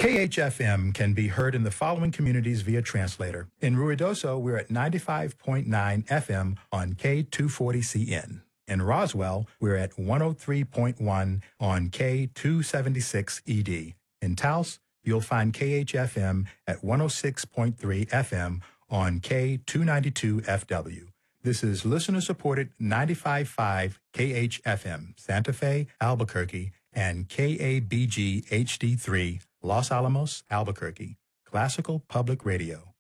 KHFM can be heard in the following communities via translator. In Ruidoso, we're at 95.9 FM on K240CN. In Roswell, we're at 103.1 on K276ED. In Taos, you'll find KHFM at 106.3 FM on K292FW. This is listener-supported 95.5 KHFM, Santa Fe, Albuquerque, and KABG HD3, Los Alamos, Albuquerque, Classical Public Radio.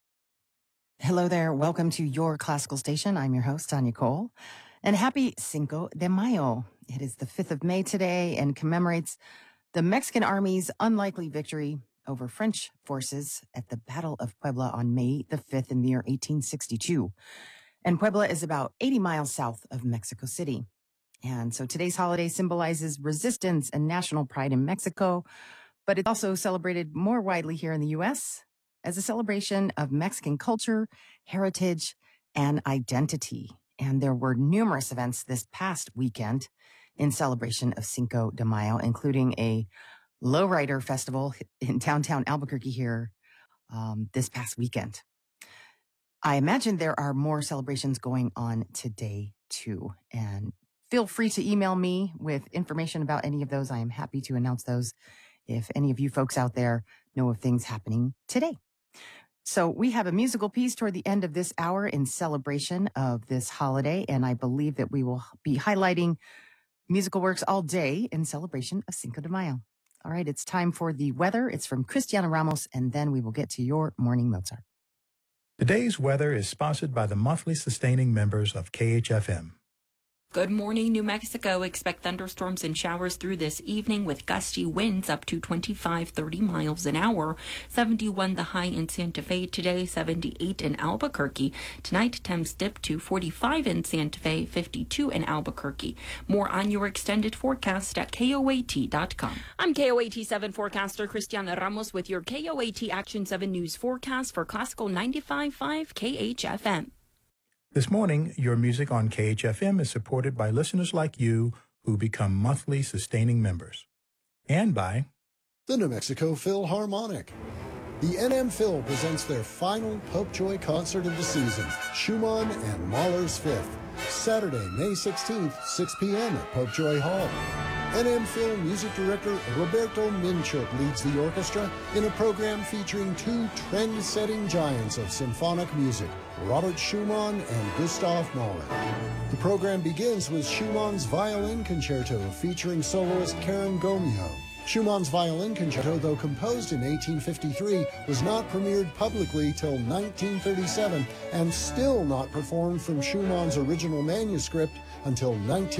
Hello there. Welcome to your classical station. I'm your host, Tanya Cole. And happy Cinco de Mayo. It is the 5th of May today and commemorates the Mexican Army's unlikely victory over French forces at the Battle of Puebla on May the 5th in the year 1862. And Puebla is about 80 miles south of Mexico City. And so today's holiday symbolizes resistance and national pride in Mexico, but it's also celebrated more widely here in the U.S. as a celebration of Mexican culture, heritage, and identity. And there were numerous events this past weekend in celebration of Cinco de Mayo, including a lowrider festival in downtown Albuquerque here this past weekend. I imagine there are more celebrations going on today, too. And feel free to email me with information about any of those. I am happy to announce those if any of you folks out there know of things happening today. So we have a musical piece toward the end of this hour in celebration of this holiday, and I believe that we will be highlighting musical works all day in celebration of Cinco de Mayo. All right, it's time for the weather. It's from Cristiana Ramos, and then we will get to your Morning Mozart. Today's weather is sponsored by the monthly sustaining members of KHFM. Good morning, New Mexico. Expect thunderstorms and showers through this evening with gusty winds up to 25-30 miles an hour. 71 the high in Santa Fe today, 78 in Albuquerque. Tonight, temps dip to 45 in Santa Fe, 52 in Albuquerque. More on your extended forecast at KOAT.com. I'm KOAT 7 forecaster Cristiana Ramos with your KOAT Action 7 News forecast for Classical 95.5 KHFM. This morning, your music on KHFM is supported by listeners like you who become monthly sustaining members. And by the New Mexico Philharmonic. The NM Phil presents their final Popejoy concert of the season, Schumann and Mahler's Fifth, Saturday, May 16th, 6 p.m. at Popejoy Hall. NM Phil music director Roberto Minchuk leads the orchestra in a program featuring two trend-setting giants of symphonic music, Robert Schumann and Gustav Mahler. The program begins with Schumann's Violin Concerto featuring soloist Karen Gomio. Schumann's Violin Concerto, though composed in 1853, was not premiered publicly till 1937 and still not performed from Schumann's original manuscript until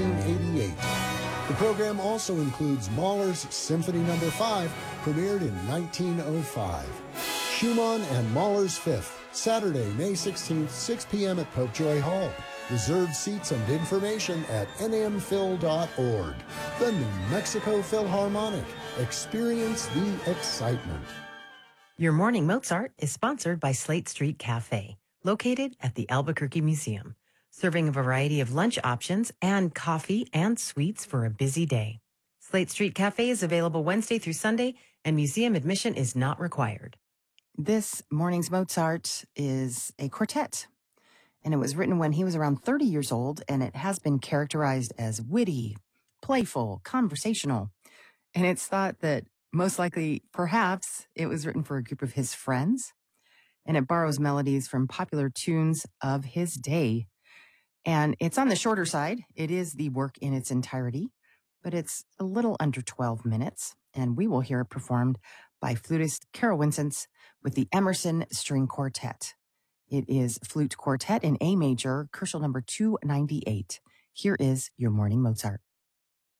1988. The program also includes Mahler's Symphony No. 5, premiered in 1905. Schumann and Mahler's Fifth, Saturday, May 16th, 6 p.m. at Popejoy Hall. Reserved seats and information at nmphil.org. The New Mexico Philharmonic. Experience the excitement. Your Morning Mozart is sponsored by Slate Street Cafe, located at the Albuquerque Museum, serving a variety of lunch options and coffee and sweets for a busy day. Slate Street Cafe is available Wednesday through Sunday, and museum admission is not required. This morning's Mozart is a quartet, and it was written when he was around 30 years old, and it has been characterized as witty, playful, conversational. And it's thought that most likely, perhaps, it was written for a group of his friends, and it borrows melodies from popular tunes of his day. And it's on the shorter side. It is the work in its entirety, but it's a little under 12 minutes, and we will hear it performed by flutist Carol Winsence with the Emerson String Quartet. It is Flute Quartet in A major, Kerschel number 298. Here is your Morning Mozart.